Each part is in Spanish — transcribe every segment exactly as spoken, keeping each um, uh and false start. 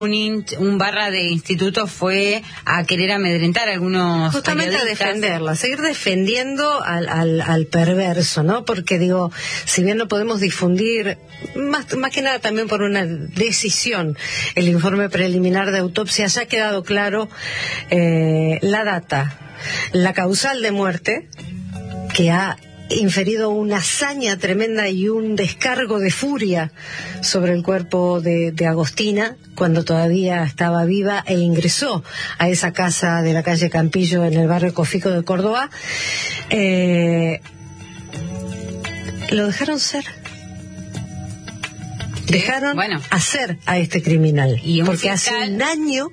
Un, in, un barra de instituto fue a querer amedrentar a algunos justamente a defenderla, seguir defendiendo al, al, al perverso, ¿no? Porque digo, si bien no podemos difundir, más, más que nada también por una decisión, el informe preliminar de autopsia, ya ha quedado claro eh, la data, la causal de muerte, que ha inferido una hazaña tremenda y un descargo de furia sobre el cuerpo de, de Agostina cuando todavía estaba viva e ingresó a esa casa de la calle Campillo en el barrio Cofico de Córdoba. Eh, lo dejaron ser. Dejaron bueno, hacer a este criminal. Y porque fiscal, hace un año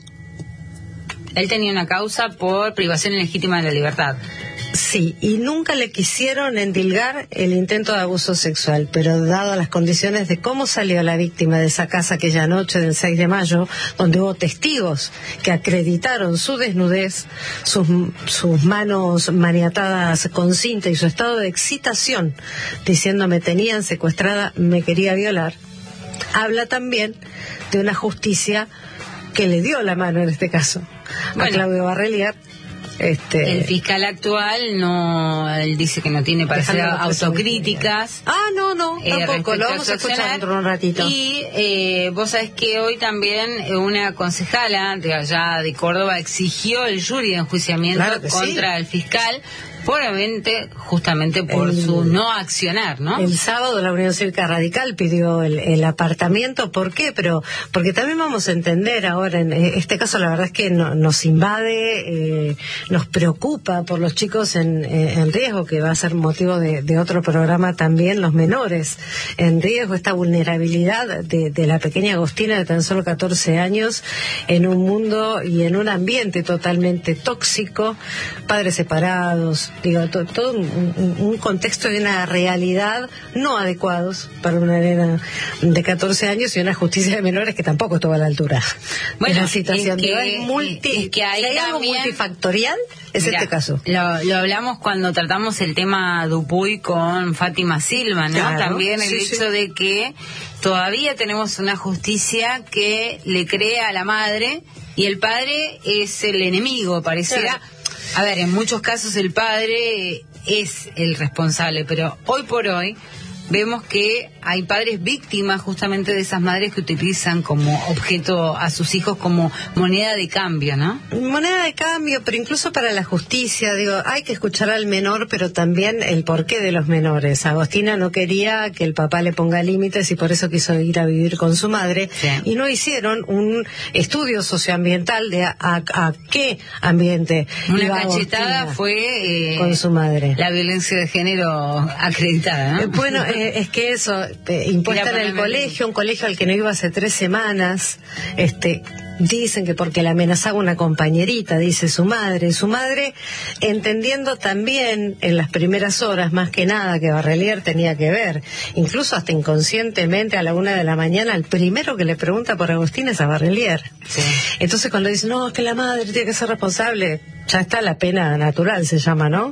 él tenía una causa por privación ilegítima de la libertad. Sí, y nunca le quisieron endilgar el intento de abuso sexual, pero dado las condiciones de cómo salió la víctima de esa casa aquella noche del seis de mayo, donde hubo testigos que acreditaron su desnudez, sus, sus manos maniatadas con cinta y su estado de excitación, diciendo me tenían secuestrada, me quería violar, habla también de una justicia que le dio la mano en este caso bueno, a Claudio Barrelier. Este... El fiscal actual no, él dice que no tiene para hacer autocríticas. Ah, no, no, eh, tampoco, lo vamos a escuchar dentro de un ratito. Y eh, vos sabés que hoy también una concejala de allá de Córdoba exigió el jury de enjuiciamiento claro contra sí. el fiscal, probablemente justamente por el, su no accionar, ¿no? El sábado la Unión Cívica Radical pidió el, el apartamiento. ¿Por qué? Pero porque también vamos a entender ahora, en este caso la verdad es que no, nos invade, eh, nos preocupa por los chicos en, en riesgo, que va a ser motivo de, de otro programa también, los menores en riesgo, esta vulnerabilidad de, de la pequeña Agostina de tan solo catorce años en un mundo y en un ambiente totalmente tóxico, padres separados, digo, to, todo un, un contexto y una realidad no adecuados para una nena de catorce años y una justicia de menores que tampoco estuvo a la altura. Bueno, de la situación es que, digo, es multi, es que hay, si hay también, algo multifactorial, es mira, este caso. Lo, lo hablamos cuando tratamos el tema Dupuy con Fátima Silva, ¿no? Claro, también el sí, hecho sí. de que todavía tenemos una justicia que le cree a la madre y el padre es el enemigo, pareciera. Claro. A ver, en muchos casos el padre es el responsable, pero hoy por hoy vemos que hay padres víctimas justamente de esas madres que utilizan como objeto a sus hijos como moneda de cambio, ¿no? Moneda de cambio, pero incluso para la justicia, digo, hay que escuchar al menor, pero también el porqué de los menores. Agostina no quería que el papá le ponga límites y por eso quiso ir a vivir con su madre, sí. y no hicieron un estudio socioambiental de a, a, a qué ambiente Una iba cachetada Agostina fue eh, con su madre. La violencia de género acreditada, ¿no? Eh, bueno, eh, es que eso, eh, impuesta en el colegio, un colegio al que no iba hace tres semanas, este... Dicen que porque la amenazaba una compañerita, dice su madre. Su madre, entendiendo también en las primeras horas, más que nada, que Barrelier tenía que ver, incluso hasta inconscientemente a la una de la mañana, el primero que le pregunta por Agostina es a Barrelier. Sí. Entonces cuando dice, no, es que la madre tiene que ser responsable, ya está la pena natural, se llama, ¿no?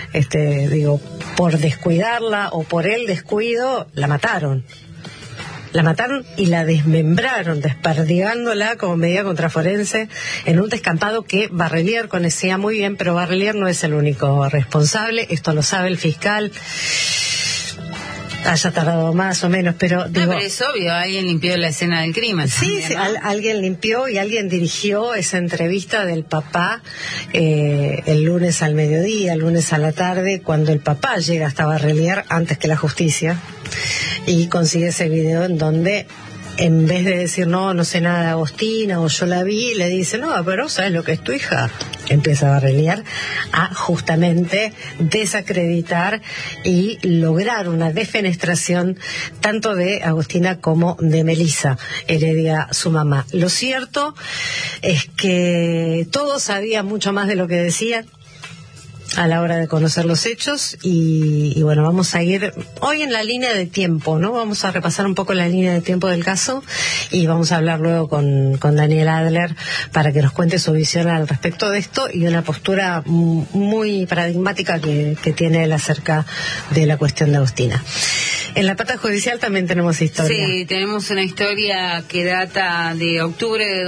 Este, digo, por descuidarla o por el descuido, la mataron. La mataron y la desmembraron, desperdigándola como medida contraforense en un descampado que Barrelier conocía muy bien, pero Barrelier no es el único responsable, esto lo sabe el fiscal. Haya tardado más o menos, pero digo, no, pero es obvio, alguien limpió la escena del crimen. Sí, también, sí, ¿no? al, alguien limpió y alguien dirigió esa entrevista del papá eh, el lunes al mediodía, el lunes a la tarde, cuando el papá llega hasta Barrelier antes que la justicia y consigue ese video en donde, en vez de decir, no, no sé nada de Agostina, o yo la vi, le dice, no, pero ¿sabes lo que es tu hija? Empieza a Barrelier a justamente desacreditar y lograr una defenestración tanto de Agostina como de Melissa Heredia, su mamá. Lo cierto es que todos sabían mucho más de lo que decían a la hora de conocer los hechos y, y bueno, vamos a ir hoy en la línea de tiempo, ¿no? Vamos a repasar un poco la línea de tiempo del caso y vamos a hablar luego con, con Daniel Adler para que nos cuente su visión al respecto de esto y una postura muy paradigmática que, que tiene él acerca de la cuestión de Agostina. En la pata judicial también tenemos historia. Sí, tenemos una historia que data de octubre de